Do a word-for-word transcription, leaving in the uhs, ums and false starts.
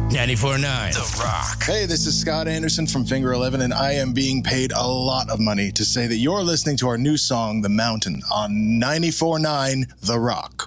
ninety-four point nine The Rock. Hey, this is Scott Anderson from Finger eleven, and I am being paid a lot of money to say that you're listening to our new song, The Mountain, on ninety-four point nine The Rock.